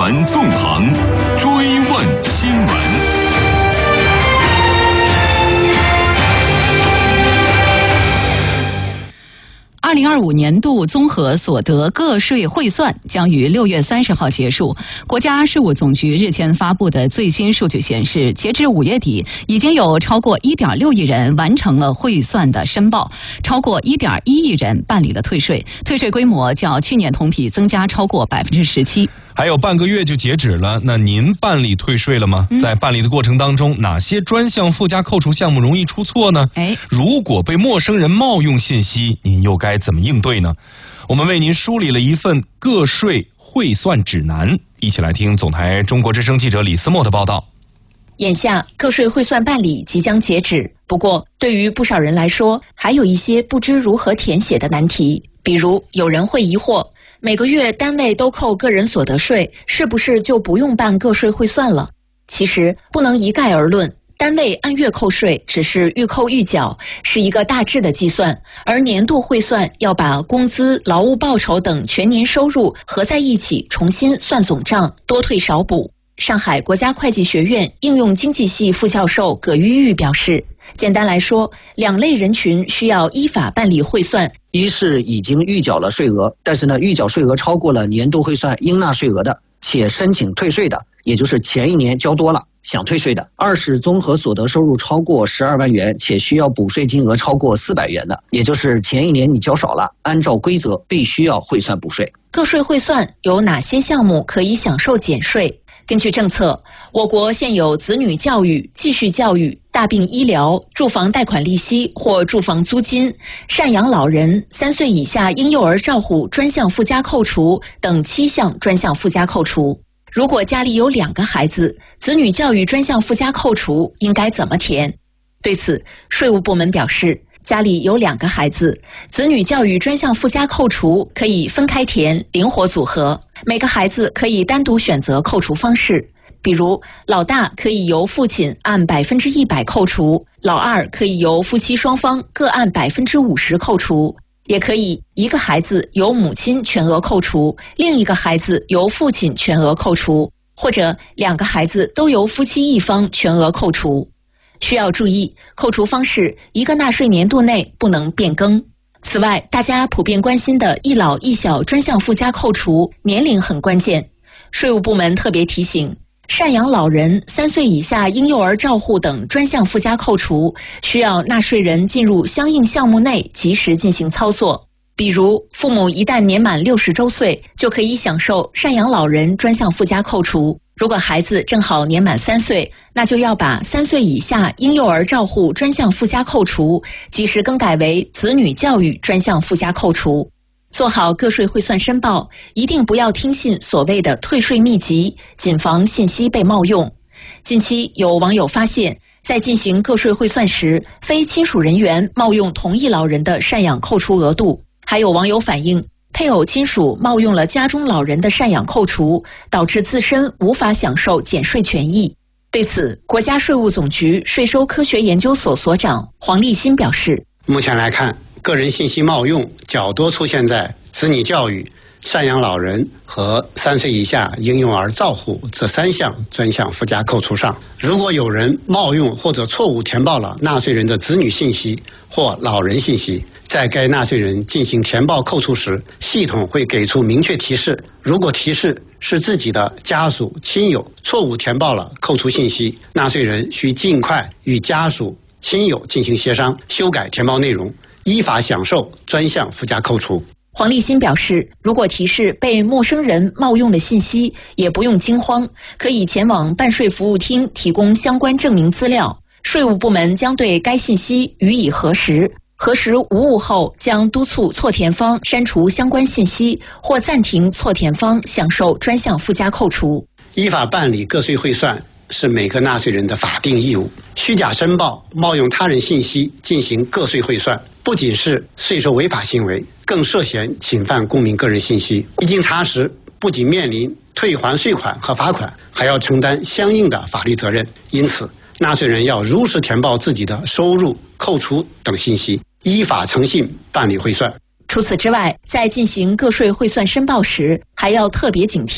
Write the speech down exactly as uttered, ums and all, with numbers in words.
传纵横，追问新闻。 二零二五年度综合所得个税汇算将于六月三十号结束。国家税务总局日前发布的最新数据显示，截至五月底，已经有超过一点六亿人完成了汇算的申报，超过一点一亿人办理了退税，退税规模较去年同比增加超过百分之十七。 还有半个月就截止了，那您办理退税了吗？嗯、在办理的过程当中，哪些专项附加扣除项目容易出错呢？ 哎， 如果被陌生人冒用信息，您又该怎么应对呢？我们为您梳理了一份个税汇算指南，一起来听总台中国之声记者李思墨的报道。 眼下个税汇算办理即将截止，不过对于不少人来说，还有一些不知如何填写的难题。比如有人会疑惑，每个月单位都扣个人所得税，是不是就不用办个税汇算了？其实不能一概而论，单位按月扣税只是预扣预缴，是一个大致的计算，而年度汇算要把工资、劳务报酬等全年收入合在一起重新算总账，多退少补。上海国家会计学院应用经济系副教授葛玉玉表示，简单来说，两类人群需要依法办理汇算。 一是已经预缴了税额，但是呢，预缴税额超过了年度汇算应纳税额的，且申请退税的，也就是前一年交多了想退税的。二是综合所得收入超过十二万元，且需要补税金额超过四百元的，也就是前一年你交少了，按照规则必须要汇算补税。 个税汇算有哪些项目可以享受减税？根据政策，我国现有子女教育、继续教育、大病医疗、住房贷款利息或住房租金、赡养老人、三岁以下婴幼儿照护专项附加扣除等七项专项附加扣除。如果家里有两个孩子，子女教育专项附加扣除应该怎么填？对此，税务部门表示，家里有两个孩子，子女教育专项附加扣除可以分开填，灵活组合。每个孩子可以单独选择扣除方式，比如老大可以由父亲按百分之一百扣除，老二可以由夫妻双方各按百分之五十扣除，也可以一个孩子由母亲全额扣除，另一个孩子由父亲全额扣除，或者两个孩子都由夫妻一方全额扣除。需要注意，扣除方式一个纳税年度内不能变更。此外，大家普遍关心的一老一小专项附加扣除，年龄很关键。税务部门特别提醒，赡养老人、三岁以下婴幼儿照护等专项附加扣除，需要纳税人进入相应项目内及时进行操作。比如，父母一旦年满六十周岁，就可以享受赡养老人专项附加扣除。如果孩子正好年满三岁，那就要把三岁以下婴幼儿照护专项附加扣除及时更改为子女教育专项附加扣除。做好个税汇算申报，一定不要听信所谓的退税秘籍，谨防信息被冒用。近期有网友发现，在进行个税汇算时，非亲属人员冒用同一老人的赡养扣除额度。还有网友反映，配偶亲属冒用了家中老人的赡养扣除，导致自身无法享受减税权益。对此，国家税务总局税收科学研究所所长黄立新表示， 目前来看，个人信息冒用较多出现在子女教育、赡养老人和三岁以下婴幼儿照护这三项专项附加扣除上。如果有人冒用或者错误填报了纳税人的子女信息或老人信息，在该纳税人进行填报扣除时，系统会给出明确提示。如果提示是自己的家属、亲友错误填报了扣除信息，纳税人需尽快与家属、亲友进行协商，修改填报内容，依法享受专项附加扣除。 黄立新表示，如果提示被陌生人冒用的信息，也不用惊慌，可以前往办税服务厅提供相关证明资料，税务部门将对该信息予以核实。核实无误后，将督促错填方删除相关信息，或暂停错填方享受专项附加扣除。 依法办理个税汇算是每个纳税人的法定义务。虚假申报、冒用他人信息进行个税汇算，不仅是税收违法行为，更涉嫌侵犯公民个人信息。一经查实，不仅面临退还税款和罚款，还要承担相应的法律责任。因此，纳税人要如实填报自己的收入、扣除等信息，依法诚信办理汇算。 除此之外，在进行个税汇算申报时，还要特别警惕